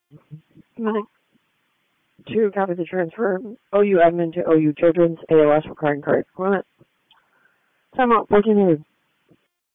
To copy the transfer, OU admin to OU Children's AOS requiring correct equipment. Timeout 1400.